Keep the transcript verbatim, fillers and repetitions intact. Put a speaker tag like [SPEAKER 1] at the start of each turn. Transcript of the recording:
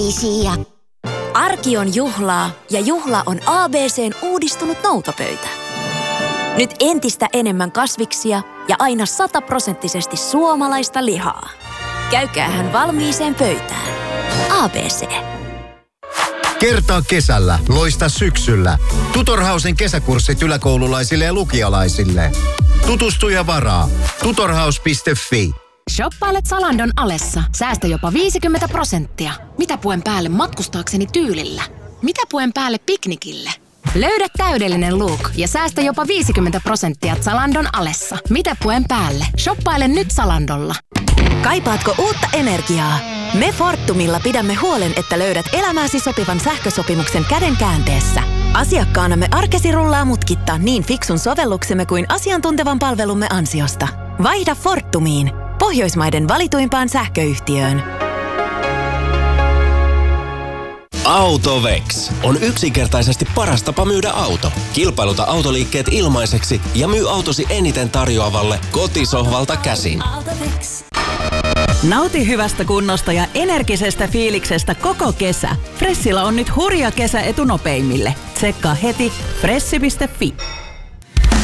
[SPEAKER 1] uutisia.
[SPEAKER 2] Arki on juhlaa ja juhla on A B C:n uudistunut noutopöytä. Nyt entistä enemmän kasviksia ja aina sataprosenttisesti suomalaista lihaa. Käykäähän valmiiseen pöytään. A B C.
[SPEAKER 3] Kertaa kesällä, loista syksyllä. Tutorhausen kesäkurssit yläkoululaisille ja lukialaisille. Tutustu ja varaa. tutorhaus piste fi.
[SPEAKER 4] Shoppailet Zalandon alessa. Säästä jopa viisikymmentä prosenttia. Mitä puen päälle matkustaakseni tyylillä? Mitä puen päälle piknikille? Löydä täydellinen look ja säästä jopa viisikymmentä prosenttia Zalandon alessa. Mitä puen päälle? Shoppaile nyt Zalandolla.
[SPEAKER 2] Kaipaatko uutta energiaa? Me Fortumilla pidämme huolen, että löydät elämääsi sopivan sähkösopimuksen käden käänteessä. Asiakkaanamme arkesi rullaa mutkitta niin fiksun sovelluksemme kuin asiantuntevan palvelumme ansiosta. Vaihda Fortumiin, Pohjoismaiden valituimpaan sähköyhtiöön.
[SPEAKER 5] Autovex on yksinkertaisesti paras tapa myydä auto. Kilpailuta autoliikkeet ilmaiseksi ja myy autosi eniten tarjoavalle kotisohvalta käsin.
[SPEAKER 6] Nauti hyvästä kunnosta ja energisestä fiiliksestä koko kesä. Fressillä on nyt hurja kesäetu nopeimmille. Tsekkaa heti fressi piste fi.